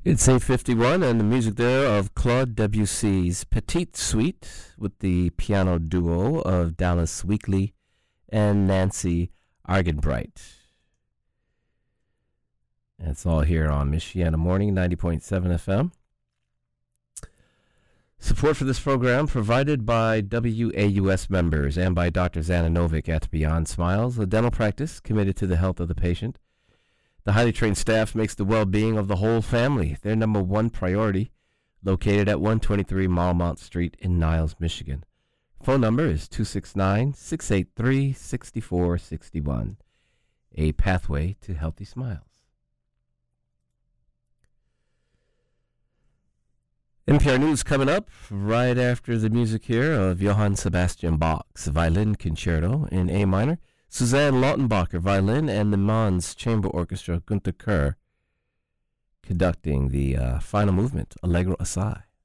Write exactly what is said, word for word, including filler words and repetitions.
It's eight fifty-one, and the music there of Claude Debussy's Petite Suite with the piano duo of Dallas Weekly and Nancy Argenbright. And it's all here on Michiana Morning, ninety point seven F M. Support for this program provided by W A U S members and by Doctor Zana Novick at Beyond Smiles, a dental practice committed to the health of the patient. The highly trained staff makes the well-being of the whole family their number one priority, located at one twenty-three Marmont Street in Niles, Michigan. Phone number is two six nine, six eight three, six four six one, a pathway to healthy smiles. N P R News coming up right after the music here of Johann Sebastian Bach's Violin Concerto in A minor. Suzanne Lautenbacher, violin, and the Mons Chamber Orchestra, Günter Kerr, conducting the uh, final movement, Allegro Assai.